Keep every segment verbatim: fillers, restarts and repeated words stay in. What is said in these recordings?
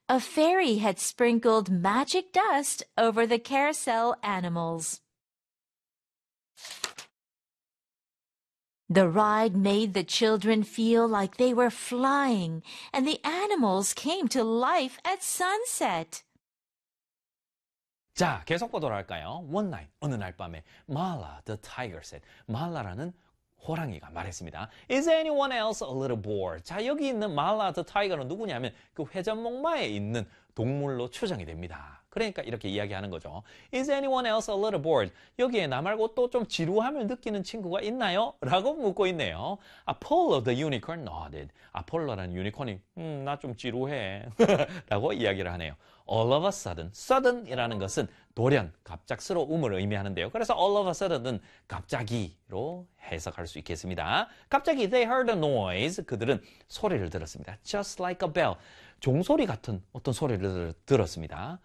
a fairy had sprinkled magic dust over the carousel animals. The ride made the children feel like they were flying, and the animals came to life at sunset. 자, 계속 보도록 할까요? One night, 어느 날 밤에 Mala the tiger said, 말라라는 호랑이가 말했습니다. Is anyone else a little bored? 자, 여기 있는 Mala the tiger는 누구냐면 그 회전목마에 있는 동물로 추정이 됩니다. 그러니까 이렇게 이야기하는 거죠. Is anyone else a little bored? 여기에 나 말고 또 좀 지루함을 느끼는 친구가 있나요? 라고 묻고 있네요. Apollo the unicorn nodded. 아폴로라는 유니콘이 음, 나 좀 지루해 라고 이야기를 하네요. All of a sudden, sudden이라는 것은 돌연, 갑작스러움을 의미하는데요. 그래서 all of a sudden은 갑자기로 해석할 수 있겠습니다. 갑자기 they heard a noise. 그들은 소리를 들었습니다. Just like a bell. 종소리 같은 어떤 소리를 들었습니다.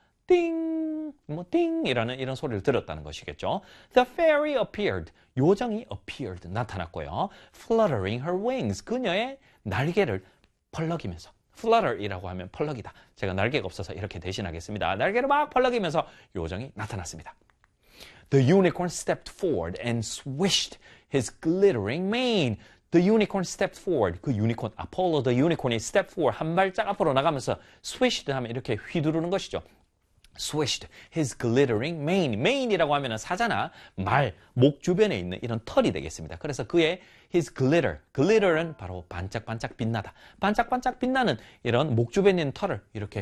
띵, 뭐 띵이라는 이런 소리를 들었다는 것이겠죠. The fairy appeared. 요정이 appeared 나타났고요. Fluttering her wings. 그녀의 날개를 펄럭이면서. flutter이라고 하면 펄럭이다. 제가 날개가 없어서 이렇게 대신하겠습니다. 날개를 막 펄럭이면서 요정이 나타났습니다. The unicorn stepped forward and swished his glittering mane. The unicorn stepped forward. 그 유니콘, 아폴로 the unicorn이 step forward. 한 발짝 앞으로 나가면서 swished 하면 이렇게 휘두르는 것이죠. swished his glittering mane. mane이라고 하면 사자나 말, 목 주변에 있는 이런 털이 되겠습니다. 그래서 그의 his glitter, glitter은 바로 반짝반짝 빛나다. 반짝반짝 빛나는 이런 목 주변에 있는 털을 이렇게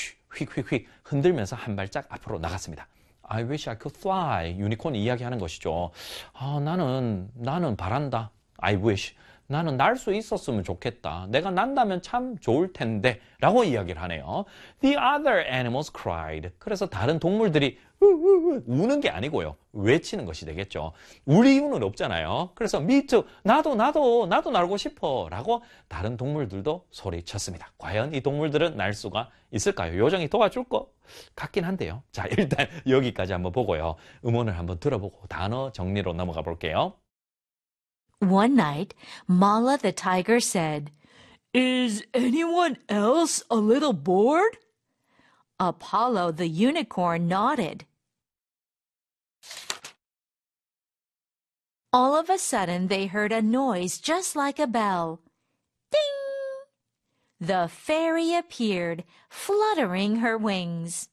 휙휙휙 흔들면서 한 발짝 앞으로 나갔습니다. I wish I could fly. 유니콘이 이야기하는 것이죠. 아, 나는, 나는 바란다. I wish. 나는 날 수 있었으면 좋겠다. 내가 난다면 참 좋을 텐데 라고 이야기를 하네요. The other animals cried. 그래서 다른 동물들이 우는 게 아니고요. 외치는 것이 되겠죠. 울 이유는 없잖아요. 그래서 me too. 나도 나도 나도 날고 싶어 라고 다른 동물들도 소리쳤습니다. 과연 이 동물들은 날 수가 있을까요? 요정이 도와줄 것 같긴 한데요. 자, 일단 여기까지 한번 보고요. 음원을 한번 들어보고 단어 정리로 넘어가 볼게요. One night, Mala the tiger said, Is anyone else a little bored? Apollo the unicorn nodded. All of a sudden, they heard a noise just like a bell. Ding! The fairy appeared, fluttering her wings.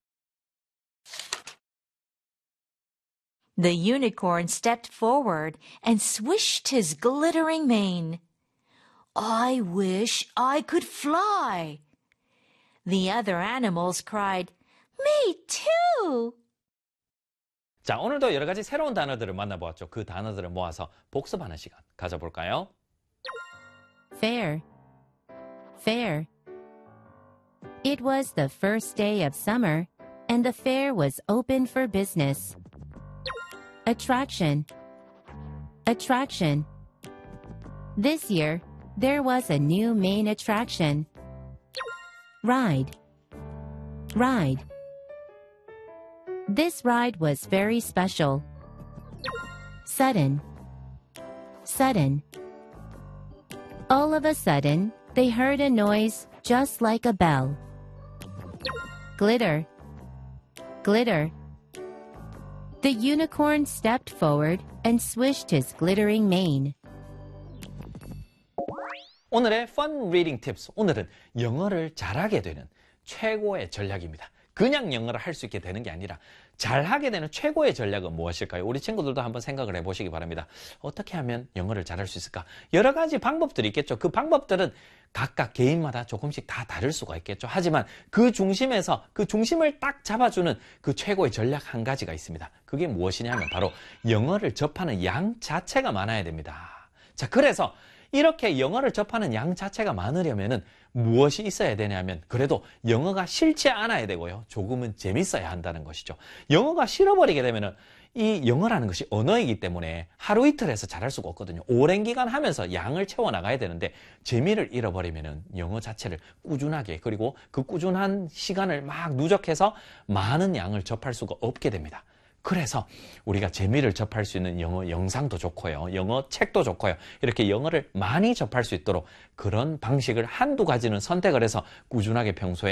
The unicorn stepped forward and swished his glittering mane. I wish I could fly. The other animals cried, Me too. 자, 오늘도 여러 가지 새로운 단어들을 만나보았죠. 그 단어들을 모아서 복습하는 시간 가져볼까요? Fair. Fair. It was the first day of summer, and the fair was open for business. Attraction. Attraction. This year, there was a new main attraction. Ride. Ride. This ride was very special. Sudden. Sudden. All of a sudden, they heard a noise just like a bell. Glitter. Glitter. The unicorn stepped forward and swished his glittering mane. 오늘의 Fun Reading Tips. 오늘은 영어를 잘하게 되는 최고의 전략입니다. 그냥 영어를 할 수 있게 되는 게 아니라 잘하게 되는 최고의 전략은 무엇일까요? 우리 친구들도 한번 생각을 해보시기 바랍니다. 어떻게 하면 영어를 잘할 수 있을까? 여러 가지 방법들이 있겠죠. 그 방법들은 각각 개인마다 조금씩 다 다를 수가 있겠죠. 하지만 그 중심에서 그 중심을 딱 잡아주는 그 최고의 전략 한 가지가 있습니다. 그게 무엇이냐 하면 바로 영어를 접하는 양 자체가 많아야 됩니다. 자, 그래서 이렇게 영어를 접하는 양 자체가 많으려면은 무엇이 있어야 되냐면 그래도 영어가 싫지 않아야 되고요. 조금은 재밌어야 한다는 것이죠. 영어가 싫어버리게 되면은 이 영어라는 것이 언어이기 때문에 하루 이틀 해서 잘할 수가 없거든요. 오랜 기간 하면서 양을 채워나가야 되는데 재미를 잃어버리면은 영어 자체를 꾸준하게 그리고 그 꾸준한 시간을 막 누적해서 많은 양을 접할 수가 없게 됩니다. 그래서 우리가 재미를 접할 수 있는 영어 영상도 좋고요. 영어 책도 좋고요. 이렇게 영어를 많이 접할 수 있도록 그런 방식을 한두 가지는 선택을 해서 꾸준하게 평소에